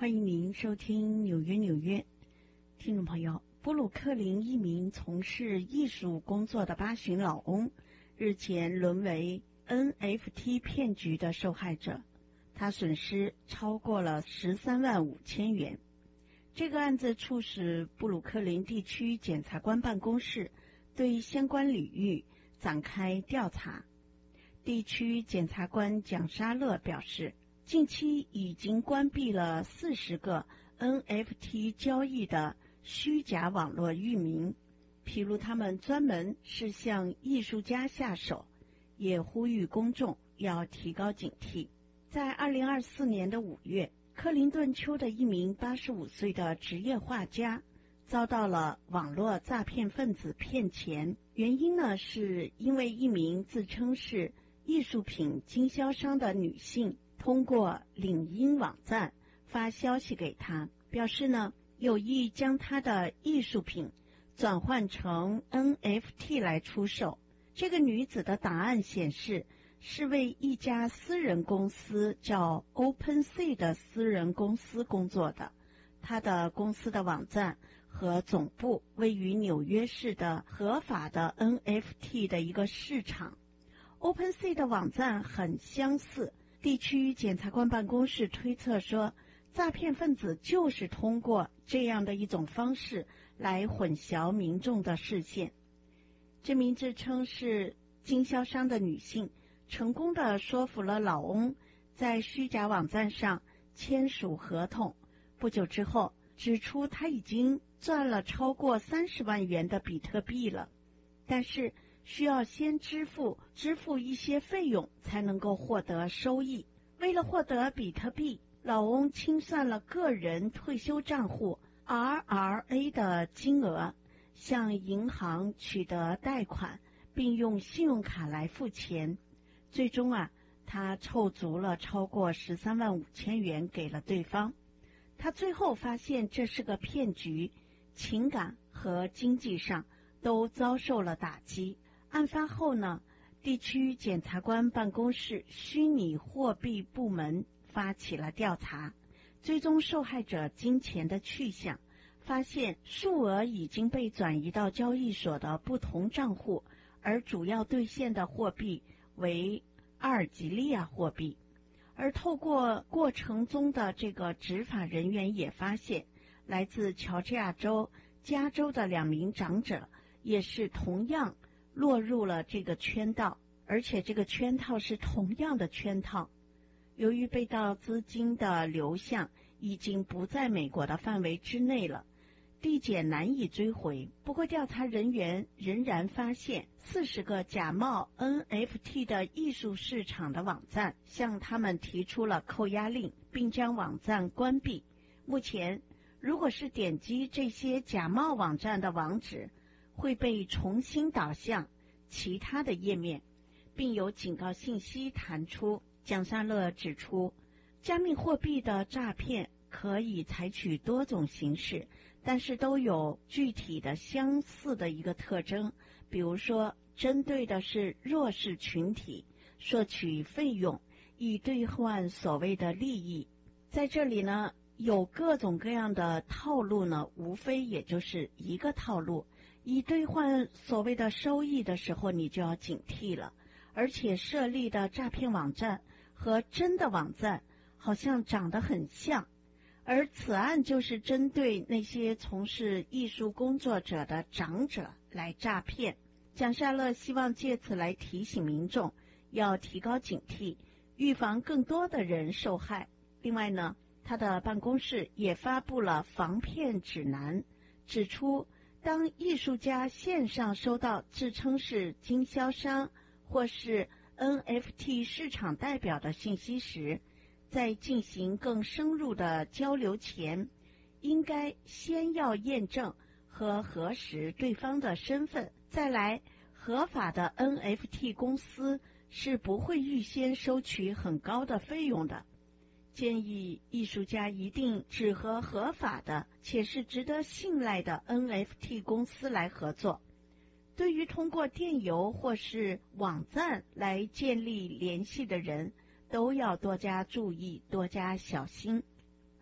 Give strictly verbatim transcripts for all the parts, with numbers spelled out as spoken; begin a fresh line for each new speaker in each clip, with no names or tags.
欢迎您收听纽约纽约。听众朋友，布鲁克林一名从事艺术工作的八旬老翁日前沦为 N F T 骗局的受害者，他损失超过了十三万五千元。这个案子促使布鲁克林地区检察官办公室对相关领域展开调查。地区检察官蒋沙乐表示，近期已经关闭了四十个 N F T 交易的虚假网络域名，譬如他们专门是向艺术家下手，也呼吁公众要提高警惕。在二零二四年的五月，克林顿丘的一名八十五岁的职业画家遭到了网络诈骗分子骗钱，原因呢是因为一名自称是艺术品经销商的女性通过领英网站发消息给他，表示呢有意将他的艺术品转换成 N F T 来出售。这个女子的档案显示是为一家私人公司叫 OpenSea 的私人公司工作的，她的公司的网站和总部位于纽约市的合法的 N F T 的一个市场。 OpenSea 的网站很相似，地区检察官办公室推测说，诈骗分子就是通过这样的一种方式来混淆民众的视线。这名自称是经销商的女性成功地说服了老翁在虚假网站上签署合同，不久之后指出他已经赚了超过三十万元的比特币了，但是需要先支付支付一些费用才能够获得收益。为了获得比特币，老翁清算了个人退休账户 R R A 的金额，向银行取得贷款，并用信用卡来付钱。最终啊，他凑足了超过十三万五千元给了对方。他最后发现这是个骗局，情感和经济上都遭受了打击。案发后呢，地区检察官办公室虚拟货币部门发起了调查，追踪受害者金钱的去向，发现数额已经被转移到交易所的不同账户，而主要兑现的货币为阿尔及利亚货币。而透过过程中的这个执法人员也发现，来自乔治亚州、加州的两名长者也是同样落入了这个圈套，而且这个圈套是同样的圈套。由于被盗资金的流向已经不在美国的范围之内了，地检难以追回。不过调查人员仍然发现四十个假冒 N F T 的艺术市场的网站向他们提出了扣押令，并将网站关闭。目前如果是点击这些假冒网站的网址，会被重新导向其他的页面，并有警告信息弹出。蒋沙乐指出，加密货币的诈骗可以采取多种形式，但是都有具体的相似的一个特征，比如说针对的是弱势群体，索取费用以兑换所谓的利益。在这里呢，有各种各样的套路呢，无非也就是一个套路，以兑换所谓的收益的时候，你就要警惕了。而且设立的诈骗网站和真的网站好像长得很像，而此案就是针对那些从事艺术工作者的长者来诈骗。蒋沙乐希望借此来提醒民众要提高警惕，预防更多的人受害。另外呢，他的办公室也发布了防骗指南，指出当艺术家线上收到自称是经销商或是 N F T 市场代表的信息时，在进行更深入的交流前，应该先要验证和核实对方的身份。再来，合法的 N F T 公司是不会预先收取很高的费用的，建议艺术家一定只和合法的且是值得信赖的 N F T 公司来合作。对于通过电邮或是网站来建立联系的人，都要多加注意，多加小心。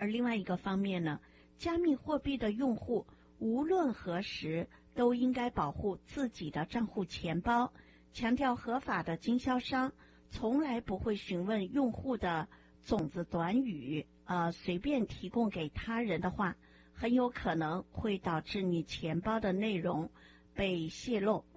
而另外一个方面呢，加密货币的用户无论何时都应该保护自己的账户钱包，强调合法的经销商从来不会询问用户的种子短语，呃，随便提供给他人的话，很有可能会导致你钱包的内容被泄露。